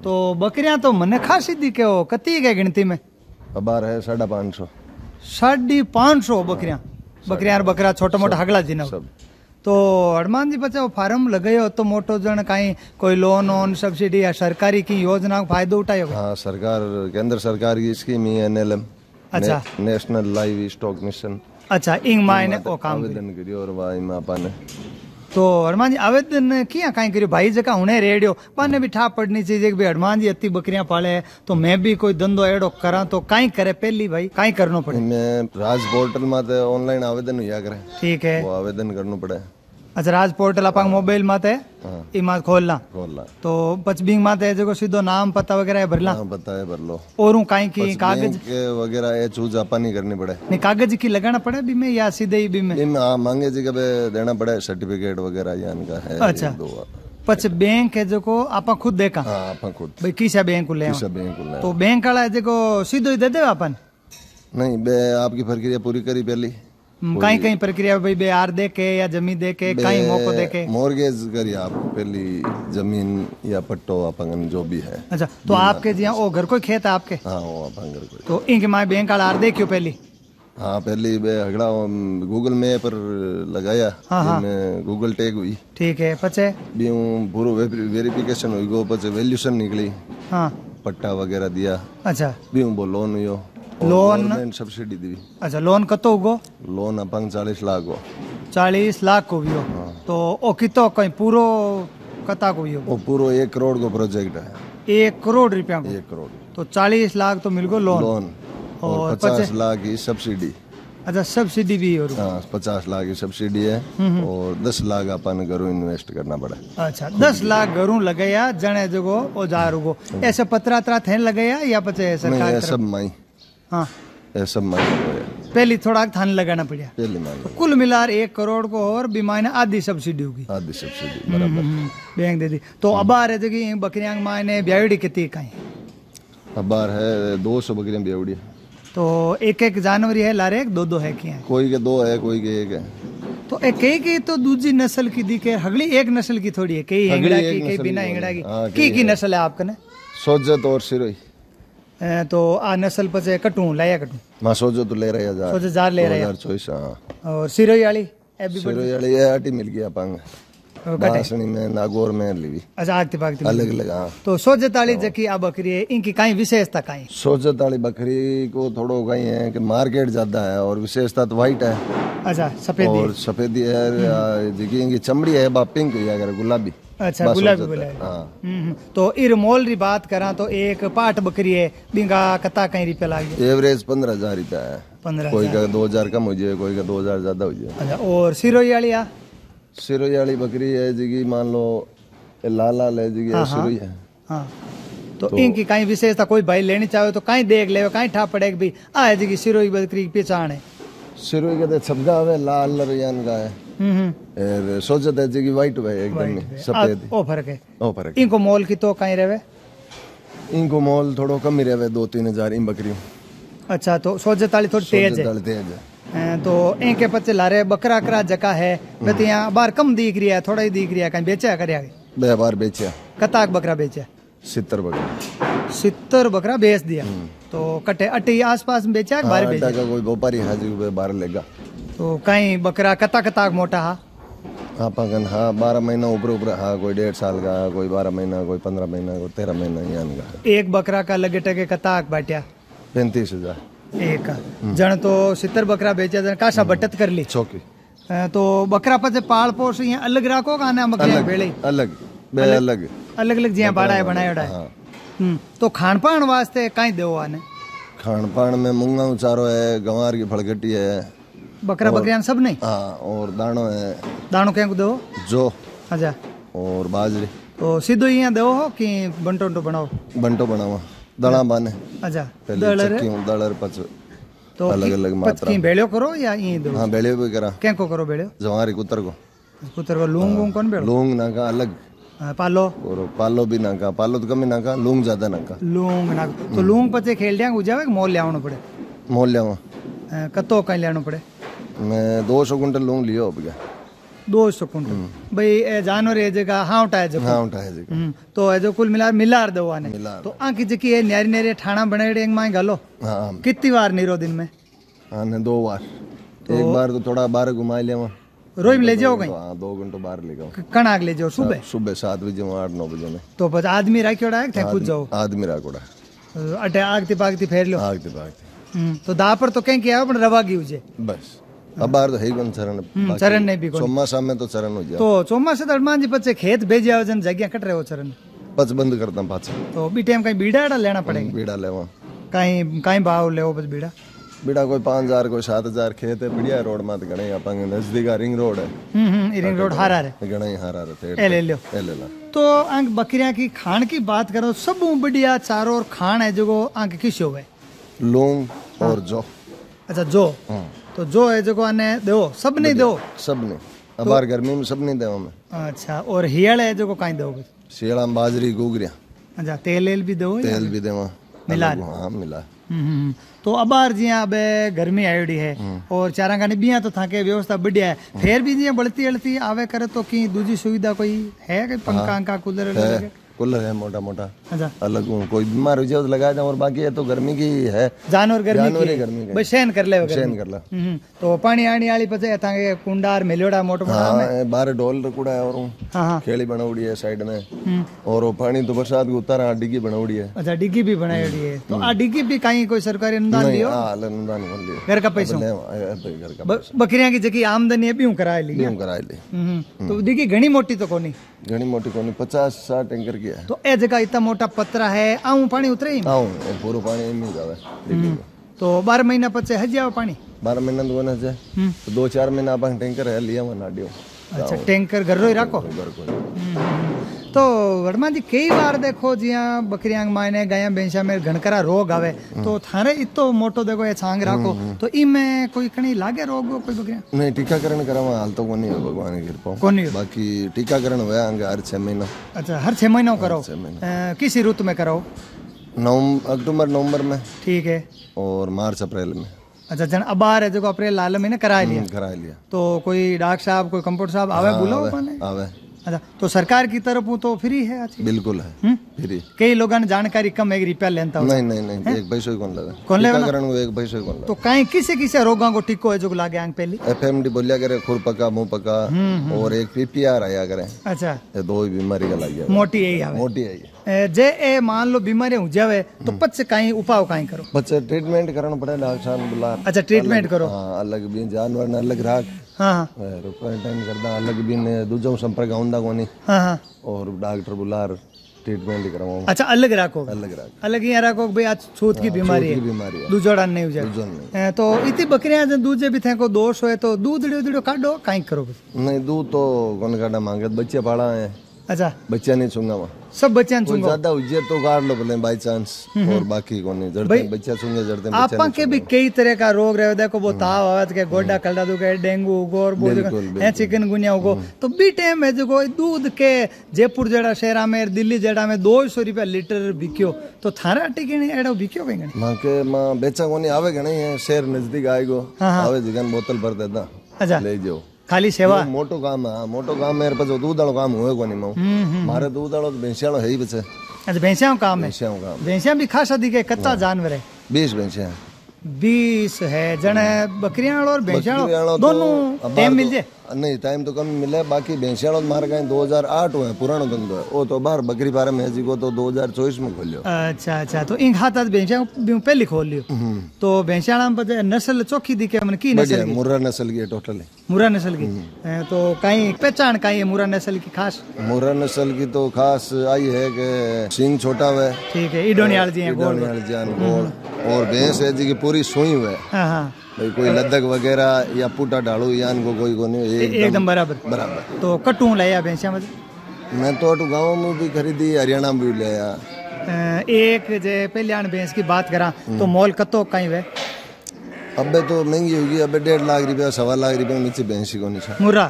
तो बकरियां तो मने खासी दिखे हो, कती है गिनती में? अबार है 550। 550 बकरियां, बकरियां और बकरा छोटा मोटा हगला जी ना। तो हनुमान जी बच्चा फार्म लगायो तो मोटो जन कहीं कोई लोन ऑन सब्सिडी या सरकारी की योजना का फायदो उठायो? हाँ, सरकार केंद्र सरकार की स्कीम ही NLM। अच्छा, नेशनल लाइव स्टॉक मिशन। अच्छा, इंग मायने ओ काम आवेदन करियो और वाई मापा ने। तो हनुमान जी आवेदन किया कहीं करियो भाई जका हुने रेडियो पाने भी ठा पड़नी चाहिए कि भाई हनुमान जी अति बकरियां पाले तो मैं भी कोई धंधो एड़ो करा तो कहीं करे पहली भाई कहीं करनो पड़े? मैं राज पोर्टल माते ऑनलाइन आवेदन हुआ करे। ठीक है, वो आवेदन करनो पड़े। अच्छा, राज पोर्टल आप मोबाइल माते इमा खोलना तो पचबिंग माते जो सीधो नाम पता वगैरह भरला? हाँ, पता है भर लो। और कहीं की कागज वगैरह ये चूज आपा नहीं करनी पड़े? नहीं, कागज की लगाना पड़े भी में या सीधे ही भी में? हाँ, मांगे जी कभी देना पड़े सर्टिफिकेट वगैरह यान का है। अच्छा, पच बैंक है जो को आपा खुद देखा? हाँ, आपा खुद भाई किसा बैंक को ले? तो बैंक वाला जो को सीधो ही दे दे अपन? नहीं, बे आपकी प्रक्रिया पूरी करी पहली। कहीं कहीं प्रक्रिया भाई बेहार दे के या जमीन दे के कहीं मौको दे के मॉर्गेज करिए आप पहली जमीन या पट्टो अपन जो भी है। अच्छा, तो आपके जी वो घर कोई खेत है आपके? हाँ, वो अपन घर कोई। तो इनके माए बैंक वाला आर दे क्यों पहली? हाँ, पहली हगड़ा गूगल मैप पर लगाया। हाँ, गूगल टैग हुई। ठीक है, पचे भी पूरा वेरिफिकेशन हुई गो, पचे वैल्यूशन निकली। हाँ, पट्टा वगैरह दिया। अच्छा, भी वो लोन हुई, लोन सब्सिडी दी। अच्छा, लोन कतो हुगो? लोन अपन 40 लाख हो। 40 लाख को भी हो? हाँ। तो ओ कितो कहीं पूरो कता को भी हो? वो पूरो 1 करोड़ को प्रोजेक्ट है। 1 करोड़ रुपया को? 1 करोड़। तो 40 लाख तो मिल गो लोन और 50 लाख की सब्सिडी। अच्छा, सब्सिडी भी हो? हाँ, 50 लाख की सब्सिडी है और 10 लाख अपन घरों इन्वेस्ट करना पड़ा। अच्छा, 10 लाख घरों लगाया जने जगो औजार उगो ऐसे पत्रा तरा थे लगाया या पचे सरकार? सब माई। हाँ, ऐसा पहली थोड़ा थान लगाना पड़ा पहले तो कुल मिलार 1 करोड़ को और बीमाने आधी सब्सिडी होगी। आधी सब्सिडी बराबर बैंक दे दी। तो अबार है जगह बकरियां मायने ब्यावड़ी कितनी कहीं? अबार है 200 बकरियां ब्यावड़ी। तो एक जानवरी है लारे 2-2 है क्या? कोई के 2 है, कोई के 1 है। तो कई तो दूसरी नस्ल की दिखे, हगली एक नस्ल की थोड़ी है, कई हेंगड़ा की कई बिना हेंगड़ा की नस्ल है आपका ने? सोजत और सिरोही। तो आ नस्ल पचे कटू लाया कटू मां सोजो तो ले रहे हजार सोजो जार ले रहे 2024। हां, और सिरोही वाली ये आटी मिल गया पांग बासणी में नागौर में लीवी। अच्छा, आगती पागती अलग अलग। हां, तो सोजत वाली जकी आ बकरी है इनकी काई विशेषता काई? सोजत वाली बकरी को थोड़ो काई है कि मार्केट ज्यादा है और विशेषता तो व्हाइट है। अच्छा, सफेद और सफेदी है जकी इनकी चमड़ी है बा पिंक है अगर गुलाबी। अच्छा, गुलाबी गुलाबी। हाँ। तो इर मोल री बात करा तो एक पाट बकरी है बिंगा कता कहीं रुपया लाग? एवरेज 15,000 रुपया है। 15,000। कोई का 2,000 कम हो जाए, कोई का 2,000 ज्यादा हो जाए। अच्छा, और सिरोही वाली? सिरोही वाली बकरी है जी मान लो लाल लाल है जी सिरोही है। हाँ, तो इनकी कहीं विशेषता कोई भाई लेनी चाहे तो कहीं देख ले कहीं ठा पड़े भी आ है जी सिरोही बकरी की पहचान है? सिरोही का छपगा है लाल रयान का है। सोचत है जी व्हाइट है एकदम सफेद। ओ फर्क है, ओ फर्क। इनको मोल की तो कहीं रहे? इनको मोल थोड़ो कम ही रहे 2-3 हजार इन बकरियों। अच्छा, तो सोचत वाली थोड़ी तेज है। तो इनके पचे लारे बकरा करा जका है बते यहाँ बार कम दिख रही है, थोड़ा ही दिख रही है, कहीं बेचा कर बार बेचा? कताक बकरा बेचा? 70 बकरा। 70 बकरा बेच दिया। तो कटे अटी आसपास में बेचा बाहर बेचा? कोई व्यापारी हाजी बाहर लेगा। तो कहीं बकरा कता कताक मोटा? हाँ, पगन हाँ 12 महीना ऊपर हाँ, कोई 1.5 साल का, कोई 12 महीना, कोई 15 महीना, कोई 13 महीना यान का। एक बकरा का लगे टके कताक बाटिया? 35,000 एक का। जन तो 70 बकरा बेचा जन काशा बटत कर ली चौकी। तो बकरा पचे पाल पोस यहाँ अलग राखो का ना अलग अलग अलग अलग जी बाड़ा है बनाया? तो खान पान वास्ते कहीं देव आने? खान पान में मूंगा चारो है, गंवार की फड़गटी है, बकरा बकरियां सब नहीं। हाँ, और दानो है। दानो क्या को दो? जो। अच्छा, और बाजरी। तो सीधो यहाँ दो हो कि बंटो बनाओ? बंटो बनाओ, दड़ा बाने। अच्छा, दलर पच तो अलग अलग मात्रा में बेड़ियो करो या यही दो? हाँ, बेड़ियो भी करा। क्या को करो बेड़ियो? जवारी कुतर को लूंग कौन बेड़ो? लूंग ना का अलग। पालो? और पालो भी ना का, पालो तो कम ही ना का, लूंग ज्यादा ना का। लूंग ना तो लूंग पचे खेल दिया गुजावे मोल ले आवनो पड़े? मोल ले आवा कतो कहीं ले आनो पड़े? मैं 200 कुंटल लूंग लियो अब गया। 200 कुंटल भाई ए जानवर ए जगह हाउटा है जगह तो ए जो कुल मिलार दवा ने तो आंकी जकी है न्यारी न्यारी ठाणा बनाएड़े मां गालो कितनी बार नीरो दिन में ने 2 बार एक बार तो थोड़ा बाहर घुमा लेवा रोज ले जाओ कहीं 2 घंटे बाहर ले जाओ कनाग ले जाओ सुबह 7 बजे 8-9 बजे में तो बस आदमी राखियोड़ा है थे खुद जाओ आदमी राखोड़ा अटे आगती पागती फेर लो आगती पागती तो दापर तो कहीं किया पण रवागी हुजे बस अब बार तो है कोन चरण नहीं भी कोन चौमासा में तो चरण हो जाए तो चौमासा तो हनुमान जी पचे खेत भेजिया जन जगह कट रहे हो चरण पच बंद करता पाछा तो बी टाइम कहीं बीड़ा लेना पड़ेगा बीड़ा लेवा कहीं भाव ले बस बीड़ा कोई 5000 कोई 7000 खेत है बढ़िया रोड मत गणे अपन नजदीक रिंग रोड है रिंग रोड हारा रे गणे हारा रे ले लो तो आंक बकरियां की खान की बात करो सब बढ़िया चारो और खान है जो आंक किस होवे लौंग और जौ अच्छा जो तो जो है जो आने दो सब नहीं दो सब नहीं अब बार गर्मी में सब नहीं देवा मैं अच्छा और हियल है जो कहीं दो शियाला बाजरी गोगरिया अच्छा तेल भी दो तेल भी देवा मिला हाँ मिला तो अबार जिया अब गर्मी आयोडी है और चारा का बिया तो था के व्यवस्था बढ़िया है फिर भी जिया बढ़ती बढ़ती आवे करे तो की दूसरी सुविधा कोई है कि पंखा का कूलर है मोटा मोटा अलग कोई बीमार हो जाए तो लगा जाए और बाकी है तो गर्मी की है जानवर गर्मी बस सहन कर ले तो पानी आनी वाली पचे ताके कुंडार मिलोड़ा मोटो मोटा बाहर ढोल रकुड़ा है और खेली बनाउड़ी है साइड में और वो पानी तो बरसात को उतारा डिग्गी बनाउड़ी है अच्छा डिग्गी भी बनाउड़ी है तो आ डिग्गी भी कहीं कोई सरकारी अनुदान लियो अनुदान लियो घर का पैसा बकरियां की जकी आमदनी है बीऊ कराए ली तो डिग्गी घणी मोटी तो कोनी 50-60 टैंकर की है तो ए जगह इतना मोटा पत्रा है आऊं पानी उतरे ही पूरा पानी में जावे तो 12 महीना पचे हज जावे पानी 12 महीना तो ना जाए तो 2-4 महीना अपन टैंकर है लिया मैं नाडियो अच्छा टैंकर घर रो ही रखो तो वर्मा जी कई बार देखो जिया बकरियां मायने गाया भैंसा में घणकरा रोग आवे तो थारे इतो मोटो देखो ये छांग राखो तो इमे कोई कणी लागे रोग कोई बकरियां नहीं टीकाकरण करावा हाल तो कोनी है भगवान की कृपा कोनी बाकी टीकाकरण होया अंगे हर 6 महीना अच्छा हर 6 महीना करो किस ऋतु में कराओ अक्टूबर नवंबर में ठीक है और मार्च अप्रैल में अच्छा जन अबार है जो अप्रैल लाल महीने करा लिया तो कोई डॉक्टर साहब कोई कंपाउंडर साहब आवे बुलाओ आवे अच्छा तो सरकार की तरफ तो फ्री है बिल्कुल है फ्री कई लोगों ने जानकारी कम एक रुपया लेता नहीं एक पैसा ही कौन लगा टीकाकरण को एक पैसा ही कौन लगा तो कहीं किसे रोगों को टिको है जो लागे आंग पहली एफएमडी बोलिया करे खुर पका मुंह पका और एक पीपीआर आया करे अच्छा ये 2 बीमारी का लग गया मोटी यही जे ए मान लो बीमारी हो जावे तो पच कहीं उपाय कहीं करो पच ट्रीटमेंट करना पड़े डॉक्टर बुला अच्छा ट्रीटमेंट करो अलग भी जानवर ने अलग राख क्वारंटाइन करदा अलग भी ने दूजो संपर्क होंदा कोनी और डॉक्टर बुलार ट्रीटमेंट कराओ अच्छा अलग रखो अलग ही रखो भाई आज छूत की बीमारी है दूजोड़ा नहीं हो जाए तो इतनी बकरियां दूजे भी थे को दोष होए तो दूध दिड़ो काटो कहीं करो नहीं दूध तो कौन काटा मांगे बच्चे पाला है अच्छा बच्चा नहीं चूंगा सब बच्चा चुंगो ज्यादा उज्जे तो काट लो भले बाय चांस और बाकी को नहीं जड़ते बच्चा चुंगे जड़ते आपा के भी कई तरह का रोग रहे देखो वो ताव आवे के गोड्डा कलड़ा दो के डेंगू गोर बोल है चिकनगुनिया हो तो बी टाइम है जो दूध के जयपुर जड़ा शहरा में दिल्ली जड़ा में 200 रुपया लीटर बिक्यो तो थारा टिकने एडो बिक्यो कहीं मां के मां बेचा कोनी आवे गणी है शहर नजदीक आएगो आवे जगन बोतल भर देता अच्छा ले जाओ खाली सेवा मोटो काम है मोटो काम मेरे पास दूध वाला काम हुए कोनी मां मारे दूध वाला तो भैंसियालो है ही बचे अच्छा भैंसियां काम है भैंसियां भी खासा दिखे कत्ता जानवर है 20 भैंसियां 20 है जने बकरियां और भैंसियां दोनों टाइम मिल जाए नहीं टाइम तो कम मिले बाकी भैंसियां मार गए 2008 हुए पुरानो धंधो है वो तो बाहर बकरी फार्म है जी को तो 2024 में खोलियो अच्छा तो इन खाता भैंसियां पहले खोल लियो तो भैंसियां में नस्ल चोखी दिखे मन की नस्ल मुर्रा नस्ल की टोटल मुर्रा नस्ल की तो कहीं पहचान कहीं है मुर्रा नस्ल की खास मुर्रा नस्ल की तो खास आई है कि सिंग छोटा है ठीक है इडोनियाल जी है गोल और भैंस है जी की पूरी सुई हुई है कोई लद्दक वगैरह या पुटा डालू या इनको कोई को नहीं एकदम बराबर तो कटू लाया भैंसिया में मैं तो गाँव में भी खरीदी हरियाणा में भी लाया एक जे पहले भैंस की बात करा तो मोल कतो कहीं वे अबे तो महंगी होगी अबे 1.5 लाख रुपया 1.25 लाख रुपया नीचे भैंस को नहीं मुर्रा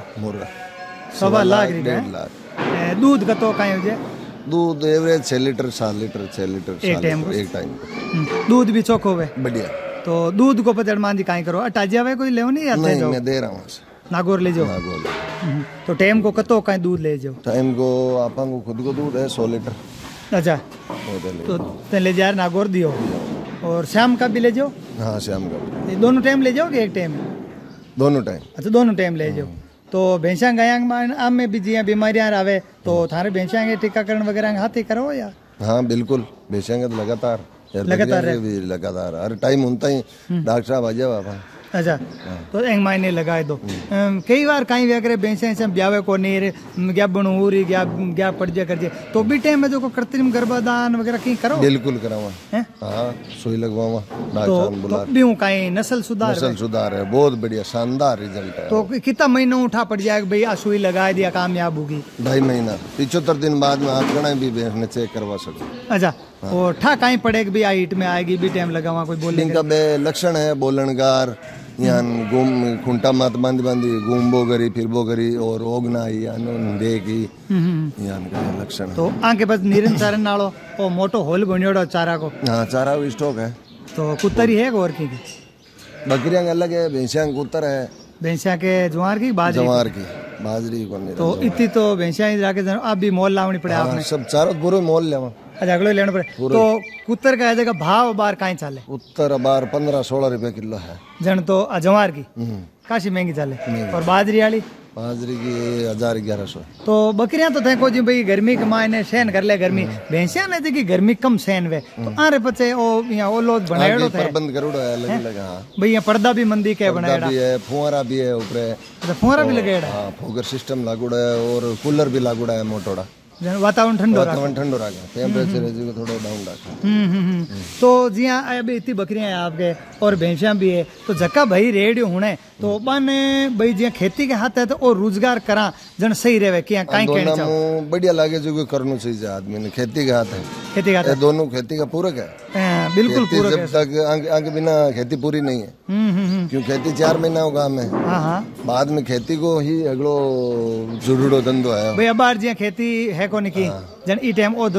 1.25 लाख रुपया दूध कतो कहीं हो जाए दूध एवरेज 6 लीटर 7 लीटर 6 लीटर एक टाइम दूध भी चोखो हुए बढ़िया तो दूध को पचड़ मान जी काई करो अटाजिया वे कोई ले नहीं आता नहीं मैं दे रहा हूँ नागौर ले जाओ। नागौर। तो टाइम को कतो कहीं दूध ले जाओ? टाइम को आपा को खुद को दूध है 100 लीटर। अच्छा, तो ते ले जा नागौर दियो। और शाम का भी ले जाओ? हाँ, शाम का। ये दोनों टाइम ले जाओ कि एक टाइम? दोनों टाइम। अच्छा, दोनों टाइम ले जाओ। तो भैंसा गायांग में आम में भी जिया बीमारियां आवे तो थारे भैंसा के टीकाकरण वगैरह हाथी करो या? हाँ बिल्कुल, भैंसा तो लगातार हर टाइम होता ही डॉक्टर साहब आ जाओ आप। अच्छा, तो एक महीने लगाए दो। कई बार कहीं वगैरह भैंसा से ब्यावे को नहीं क्या बनूरी क्या पड़ जा कर तो भी टाइम में जो कृत्रिम गर्भाधान वगैरह कहीं करो? बिल्कुल करावा। हाँ, सुई लगवावा डॉक्टर बुला। तो भी कहीं नस्ल सुधार है, बहुत बढ़िया शानदार रिजल्ट है। तो कितना महीना उठा पड़ जाएगा भाई आ सुई लगा दिया कामयाब होगी? 2.5 महीना 75 दिन बाद में आप गणा भी भैंस चेक करवा सकते। अच्छा, और ठा कहीं पड़ेगी भी हाइट में आएगी भी टाइम लगावा कोई बोलने का लक्षण है बोलनगार यान घूम खुंटा मात बांधी घूमबो करी फिरबो करी और ओगना देखी यान का लक्षण। तो आगे बस नीरन चारण नालो ओ मोटो होल बनियोड़ो चारा को? हाँ, चारा को स्टॉक है। तो कुत्तरी है और की? बकरियां अलग है, भैंसियां कुत्तर है। भैंसियां के ज्वार की बाजरी को नहीं। तो इतनी तो भैंसियां जाके अब भी मोल लावनी पड़े आपने? सब चारों पूरे मोल लेवा। अच्छा, अगले लेना पड़े। तो कुत्तर का जगह भाव बार कहीं चाले? उत्तर बार 15-16 रुपए किलो है जन। तो जवार की काशी महंगी चाले। और बाजरी वाली? बाजरी की 1000-1100। तो बकरियां तो थे को जी भाई गर्मी के मायने सहन कर ले गर्मी, भैंसियां ने देखी गर्मी कम सहन वे तो आरे पचे ओ यहाँ ओ लोग बनाएड़ो थे प्रबंध करूड़ो है अलग। हाँ भाई, यहाँ पर्दा भी मंदी के बनाएड़ा है, फुहारा भी है ऊपर। अच्छा, फुहारा भी लगाएड़ा? हाँ, फुगर सिस्टम लागूड़ा है और कूलर भी लागूड़ा है मोटोड़ा। वातावरण ठंडो रखा टेम्परेचर थोड़ा डाउन रखा। तो जी हाँ, अभी इतनी बकरियां हैं आपके और भैंसियां भी है तो जक्का भाई रेडियो होने तो बने भाई जी खेती के हाथ है तो और रोजगार करा जन सही रहे क्या कहीं कहना चाहो? बढ़िया लागे जो करना चाहिए आदमी ने। खेती के हाथ है, खेती का हाथ है, दोनों खेती का पूरक है। बिल्कुल पूरक जब तक आगे बिना खेती पूरी नहीं है। क्यों खेती 4 महीना होगा हमें। बाद में खेती को ही अगलो जुड़ो धंधो है भाई। अब बार जी खेती है को नहीं जन ई टाइम ओ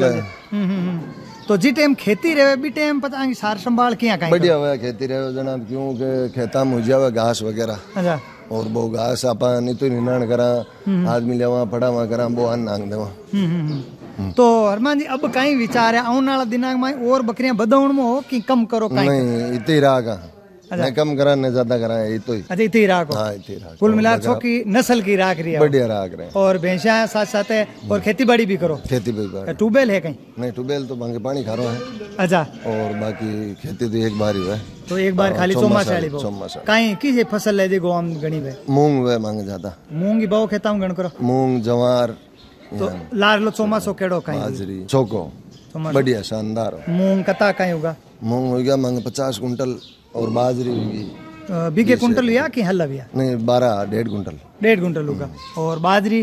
धंधो। तो जी टाइम खेती रहे भी टाइम पता सार संभाल किया कहीं बढ़िया हुआ खेती रहे जनाब, क्योंकि खेता में हो जावे घास वगैरह। अच्छा, और वो घास आप नहीं तो निनाण करा आदमी लेवा पढ़ावा करा वो अन्न नांग देवा। तो हरमान जी अब कहीं विचार है आने वाला दिनांक में और बकरियां बदौण में हो कि कम करो? नहीं, इतनी रागा न कम करा न ज्यादा करा है तो ही। अच्छा, इतनी राख हो? हाँ, इतनी राख। कुल मिला की नस्ल की राख रही है, बढ़िया राख रहे। और भैंसिया साथ साथ है और खेती बाड़ी भी करो? खेती भी। ट्यूबवेल है कहीं? नहीं, ट्यूबवेल तो भांगे पानी खा रहा है। अच्छा, और बाकी खेती तो एक बार ही है। तो एक बार खाली चौमासा कहीं किस फसल ले देखो हम गणी में? मूंग वे मांगे ज्यादा। मूंग की बहु खेता गण करो? मूंग जवार तो लार लो चौमासो केड़ो कहीं? बाजरी चौको बढ़िया शानदार। मूंग कता कहीं होगा? मूंग हो गया मांगे 50 कुंटल और बाजरी होगी बीघे कुंटल या कि हल्ला भी? नहीं, 12-1.5 कुंटल। 1.5 कुंटल होगा। और बाजरी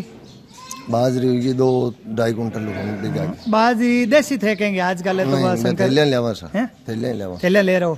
होगी 2-2.5 कुंटल बीघा। बाजरी देसी थे कहेंगे आजकल? तो थैलियां ले रहो।